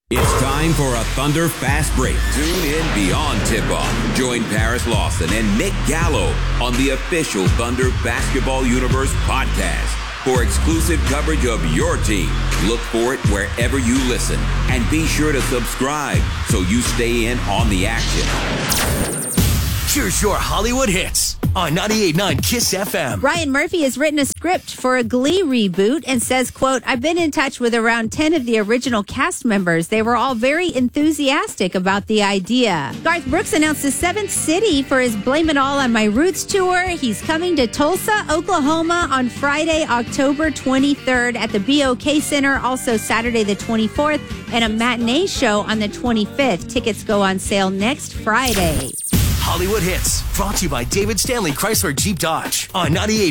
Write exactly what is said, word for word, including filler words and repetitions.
It's time for a Thunder Fast Break. Tune in beyond tip-off. Join Paris Lawson and Nick Gallo on the official Thunder Basketball Universe podcast for exclusive coverage of your team. Look for it wherever you listen. And be sure to subscribe so you stay in on the action. Here's your Hollywood hits on ninety-eight point nine KISS F M. Ryan Murphy has written a script for a Glee reboot and says, quote, I've been in touch with around ten of the original cast members. They were all very enthusiastic about the idea. Garth Brooks announced a seventh city for his Blame It All on My Roots tour. He's coming to Tulsa, Oklahoma on Friday, October twenty-third at the B O K Center. Also Saturday the twenty-fourth and a matinee show on the twenty-fifth. Tickets go on sale next Friday. Hollywood hits brought to you by David Stanley Chrysler Jeep Dodge on ninety-eight